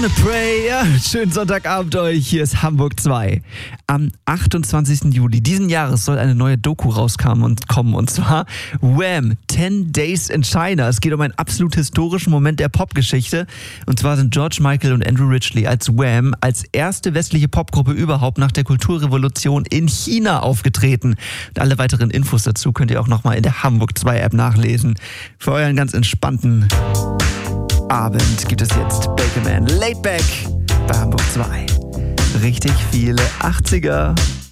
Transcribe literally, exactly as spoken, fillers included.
Gonna Pray. Ja, schönen Sonntagabend euch. Hier ist Hamburg zwei. Am achtundzwanzigsten Juli diesen Jahres soll eine neue Doku rauskommen und kommen. Und zwar Wham! ten Days in China. Es geht um einen absolut historischen Moment der Popgeschichte. Und zwar sind George Michael und Andrew Ridgeley als Wham! Als erste westliche Popgruppe überhaupt nach der Kulturrevolution in China aufgetreten. Und alle weiteren Infos dazu könnt ihr auch nochmal in der Hamburg zwei App nachlesen. Für euren ganz entspannten Abend gibt es jetzt Bakerman Laid Back bei Hamburg zwei. Richtig viele achtziger.